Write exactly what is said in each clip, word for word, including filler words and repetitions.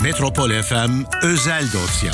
Metropol F M Özel Dosya.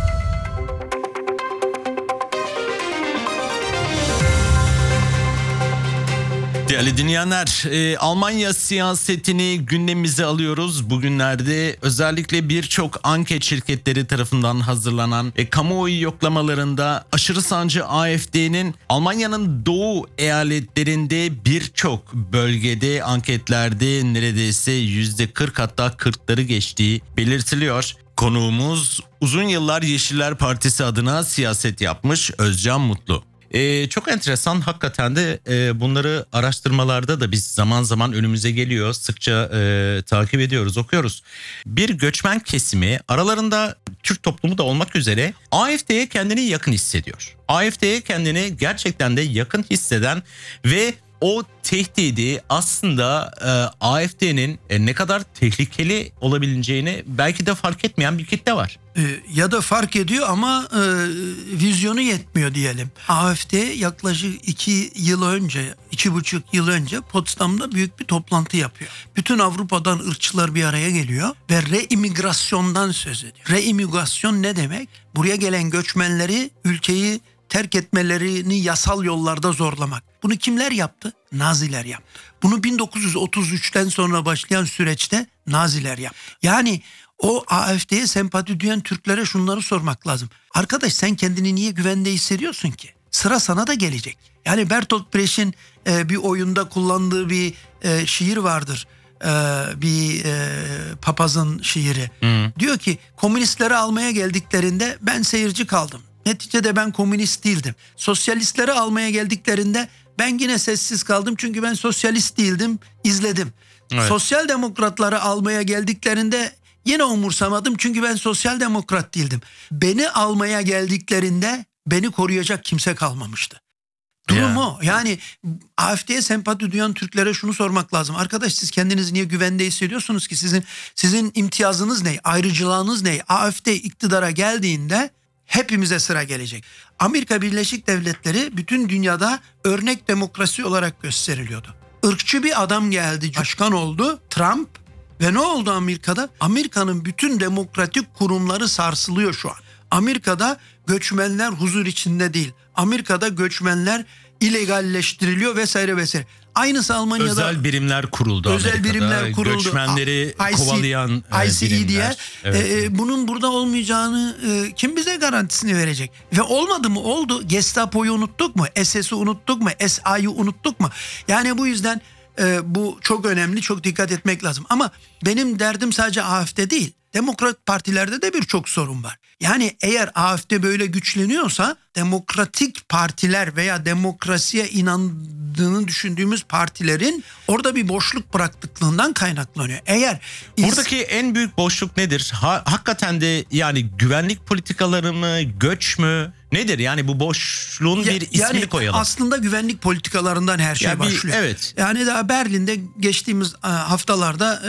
Değerli dinleyenler, e, Almanya siyasetini gündemimize alıyoruz. Bugünlerde özellikle birçok anket şirketleri tarafından hazırlanan e, kamuoyu yoklamalarında aşırı sağcı A F D'nin Almanya'nın doğu eyaletlerinde birçok bölgede anketlerde neredeyse yüzde kırk hatta kırkları geçtiği belirtiliyor. Konuğumuz uzun yıllar Yeşiller Partisi adına siyaset yapmış Özcan Mutlu. Ee, çok enteresan hakikaten de e, bunları araştırmalarda da biz zaman zaman önümüze geliyor. Sıkça e, takip ediyoruz, okuyoruz. Bir göçmen kesimi, aralarında Türk toplumu da olmak üzere, A F D'ye kendini yakın hissediyor. A F D'ye kendini gerçekten de yakın hisseden ve o tehdidi aslında e, A F D'nin e, ne kadar tehlikeli olabileceğini belki de fark etmeyen bir kitle var. E, ya da fark ediyor ama e, vizyonu yetmiyor diyelim. A F D yaklaşık iki yıl önce, iki buçuk yıl önce Potsdam'da büyük bir toplantı yapıyor. Bütün Avrupa'dan ırkçılar bir araya geliyor ve reimigrasyondan söz ediyor. Reimigrasyon ne demek? Buraya gelen göçmenleri ülkeyi terk etmelerini yasal yollarda zorlamak. Bunu kimler yaptı? Naziler yaptı. Bunu bin dokuz yüz otuz üçten sonra başlayan süreçte Naziler yaptı. Yani o A F D'ye sempati duyan Türklere şunları sormak lazım. Arkadaş, sen kendini niye güvende hissediyorsun ki? Sıra sana da gelecek. Yani Bertolt Brecht'in e, bir oyunda kullandığı bir e, şiir vardır. E, bir e, papazın şiiri. Hı. Diyor ki komünistleri almaya geldiklerinde ben seyirci kaldım. Neticede ben komünist değildim. Sosyalistleri almaya geldiklerinde ben yine sessiz kaldım çünkü ben sosyalist değildim, izledim. Evet. Sosyal demokratları almaya geldiklerinde yine umursamadım çünkü ben sosyal demokrat değildim. Beni almaya geldiklerinde beni koruyacak kimse kalmamıştı. Durum o. Yani A F D'ye sempati duyan Türklere şunu sormak lazım. Arkadaş, siz kendinizi niye güvende hissediyorsunuz ki? Sizin sizin imtiyazınız ne? Ayrıcılığınız ne? A F D iktidara geldiğinde hepimize sıra gelecek. Amerika Birleşik Devletleri bütün dünyada örnek demokrasi olarak gösteriliyordu. Irkçı bir adam geldi, başkan oldu, Trump, ve ne oldu Amerika'da? Amerika'nın bütün demokratik kurumları sarsılıyor şu an. Amerika'da göçmenler huzur içinde değil. Amerika'da göçmenler illegalleştiriliyor vesaire vesaire. Aynısı Almanya'da. Özel birimler kuruldu özel Amerika'da. birimler kuruldu. Göçmenleri I C, kovalayan I C E birimler. diye. Evet. E, bunun burada olmayacağını e, kim bize garantisini verecek? Ve olmadı mı? Oldu. Gestapo'yu unuttuk mu? S S'i unuttuk mu? S A'yı unuttuk mu? Yani bu yüzden e, bu çok önemli. Çok dikkat etmek lazım. Ama benim derdim sadece A F D değil. Demokrat partilerde de birçok sorun var. Yani eğer A F D böyle güçleniyorsa demokratik partiler veya demokrasiye inandığını düşündüğümüz partilerin orada bir boşluk bıraktıklığından kaynaklanıyor. Eğer buradaki is- en büyük boşluk nedir? Ha, hakikaten de yani güvenlik politikaları mı, göç mü? Nedir? Yani bu boşluğun ya, bir ismini yani koyalım. Aslında güvenlik politikalarından her şey yani bir, başlıyor. Evet. Yani daha Berlin'de geçtiğimiz haftalarda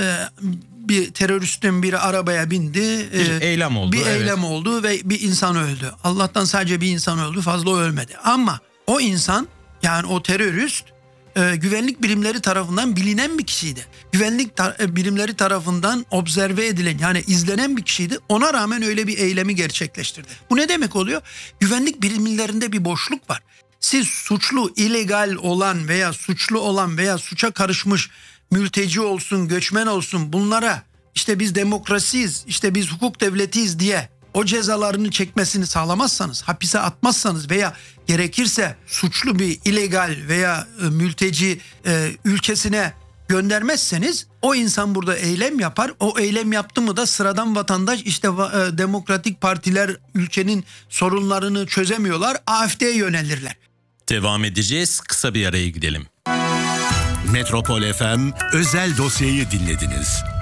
bir teröristin biri arabaya bindi. Bir e, eylem oldu. Bir evet. eylem oldu ve bir insan öldü. Allah'tan sadece bir insan öldü, fazla ölmedi. Ama o insan, yani o terörist e, güvenlik birimleri tarafından bilinen bir kişiydi. Güvenlik tar- birimleri tarafından observe edilen, yani izlenen bir kişiydi. Ona rağmen öyle bir eylemi gerçekleştirdi. Bu ne demek oluyor? Güvenlik birimlerinde bir boşluk var. Siz suçlu, illegal olan veya suçlu olan veya suça karışmış mülteci olsun, göçmen olsun, bunlara işte biz demokrasiyiz, işte biz hukuk devletiyiz diye o cezalarını çekmesini sağlamazsanız, hapise atmazsanız veya gerekirse suçlu bir illegal veya e, mülteci e, ülkesine göndermezseniz o insan burada eylem yapar. O eylem yaptı mı da sıradan vatandaş işte e, demokratik partiler ülkenin sorunlarını çözemiyorlar, A F D'ye yönelirler. Devam edeceğiz. Kısa bir araya gidelim. Metropol F M Özel Dosya'yı dinlediniz.